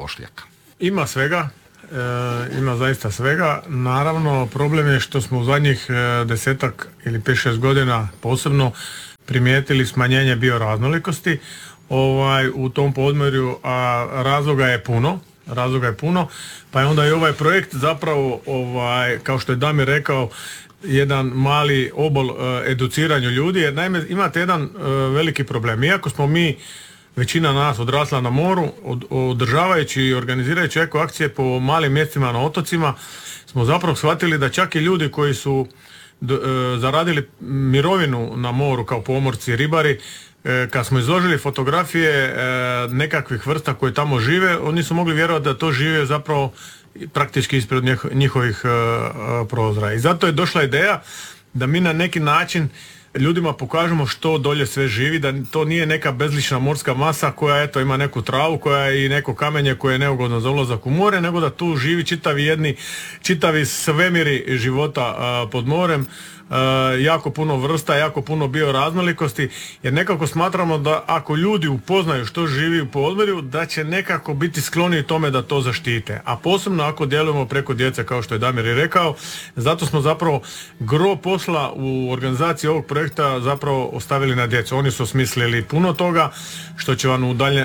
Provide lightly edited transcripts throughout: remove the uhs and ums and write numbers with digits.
Ošljaka? Ima svega, ima zaista svega. Naravno, problem je što smo u zadnjih 10 ili 5-6 godina posebno primijetili smanjenje bioraznolikosti u tom podmorju, a razloga je puno, pa je onda i ovaj projekt zapravo, kao što je Damir rekao, jedan mali obol educiranju ljudi, jer naime imate jedan veliki problem. Iako smo mi, većina nas, odrasla na moru, održavajući i organizirajući eko akcije po malim mjestima na otocima, smo zapravo shvatili da čak i ljudi koji su zaradili mirovinu na moru kao pomorci, ribari, kad smo izložili fotografije nekakvih vrsta koje tamo žive, oni su mogli vjerovati da to žive zapravo praktički ispred njihovih prozora. I zato je došla ideja da mi na neki način ljudima pokažemo što dolje sve živi, da to nije neka bezlična morska masa koja ima neku travu, koja je i neko kamenje koje je neugodno za ulazak u more, nego da tu živi čitavi svemiri života pod morem, jako puno vrsta, jako puno bioraznolikosti, jer nekako smatramo da ako ljudi upoznaju što živi u podmorju, da će nekako biti skloni tome da to zaštite. A posebno ako djelujemo preko djece, kao što je Damir i rekao, zato smo zapravo gro posla u organizaciji ovog projekta zapravo ostavili na djecu. Oni su osmislili puno toga što će vam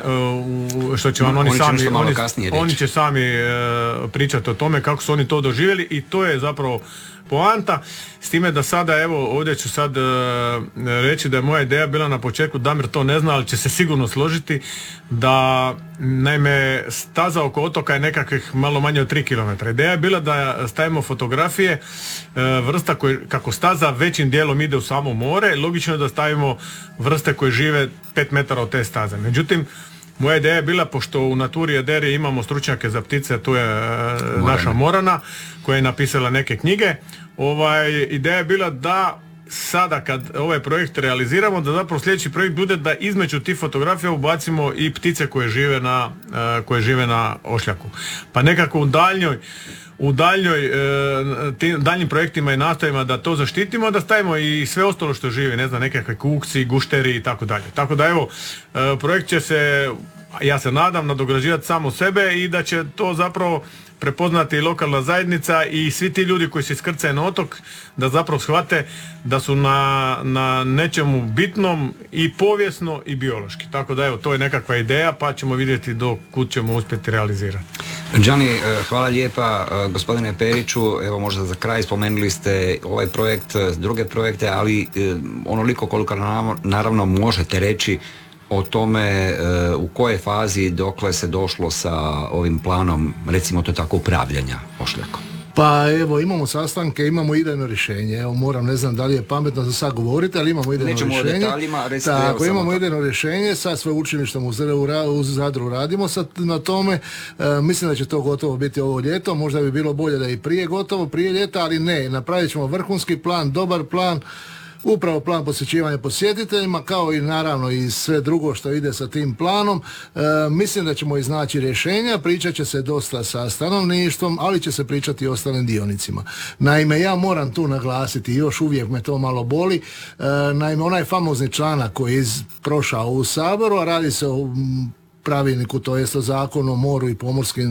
oni će sami pričati o tome kako su oni to doživjeli, i to je zapravo poanta. S time da sada, evo, ovdje ću sad reći da je moja ideja bila na početku, Damir to ne zna, ali će se sigurno složiti, da naime staza oko otoka je nekakvih malo manje od 3 km. Ideja je bila da stavimo fotografije vrsta koje, kako staza većim dijelom ide u samo more, logično je da stavimo vrste koje žive 5 metara od te staze. Međutim, moja ideja je bila, pošto u Naturi Aderi imamo stručnjake za ptice, tu je naša Morana koja je napisala neke knjige, ideja je bila da sada kad ovaj projekt realiziramo, da zapravo sljedeći projekt bude da između tih fotografija ubacimo i ptice koje žive na Ošljaku. Pa nekako u daljnjim projektima i nastojima da to zaštitimo, da stavimo i sve ostalo što živi, ne znam, nekakve kukci, gušteri i tako dalje. Tako da evo, projekt će se, ja se nadam, nadograđivati samo sebe i da će to zapravo prepoznati i lokalna zajednica i svi ti ljudi koji se iskrcaju na otok, da zapravo shvate da su na nečemu bitnom i povijesno i biološki. Tako da evo, to je nekakva ideja, pa ćemo vidjeti do kud ćemo uspjeti realizirati. Gianni, hvala lijepa. Gospodine Periću, evo možda za kraj, spomenuli ste ovaj projekt, druge projekte, ali onoliko koliko naravno možete reći o tome u kojoj fazi dokle se došlo sa ovim planom, recimo to tako, upravljanja Ošljakom. Pa evo, imamo sastanke, imamo idejno rješenje. Evo, ne znam da li je pametno za sad govoriti, ali imamo idejno rješenje. Nećemo o detaljima, tako, imamo idejno rješenje, sa sveučilištem u Zadru radimo na tome. Mislim da će to gotovo biti ovo ljeto, možda bi bilo bolje da i prije gotovo, prije ljeta, ali ne, napravit ćemo vrhunski plan, dobar plan, upravo plan posjećivanja posjetiteljima, kao i naravno i sve drugo što ide sa tim planom. Mislim da ćemo iznaći rješenja, pričat će se dosta sa stanovništvom, ali će se pričati i ostalim dionicima. Naime, ja moram tu naglasiti, još uvijek me to malo boli, naime, onaj famozni članak koji je prošao u Saboru, a radi se o pravilniku, to jest o zakonu o moru i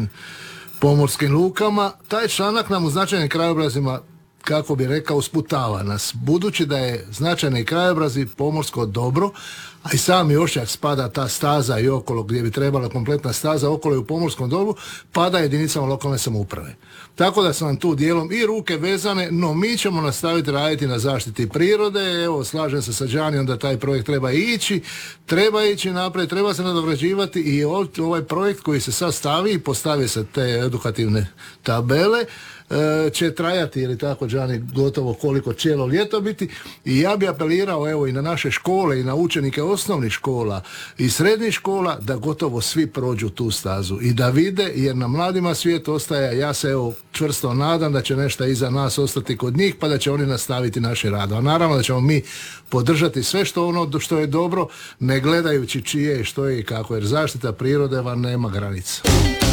pomorskim lukama, taj članak nam u značajnim krajobrazima, kako bi rekao, usputava nas. Budući da je značajni krajobrazi pomorsko dobro, a i sami Ošljak spada, ta staza i okolo, gdje bi trebala kompletna staza okolo i u pomorskom dobru, pada jedinicama lokalne samouprave. Tako da su nam tu dijelom i ruke vezane, no mi ćemo nastaviti raditi na zaštiti prirode. Evo, slažem se sa Gianniom da taj projekt treba ići naprijed, treba se nadograđivati, i ovaj projekt koji se sad stavi i postavi se te edukativne tabele, će trajati, ili tako, Gianni, gotovo koliko cijelo ljeto biti, i ja bi apelirao evo i na naše škole i na učenike osnovnih škola i srednjih škola da gotovo svi prođu tu stazu i da vide, jer na mladima svijet ostaje. Ja se evo čvrsto nadam da će nešto iza nas ostati kod njih, pa da će oni nastaviti naše rad. A naravno da ćemo mi podržati sve što je dobro, ne gledajući čije i što je i kako, jer zaštita prirode vam nema granica.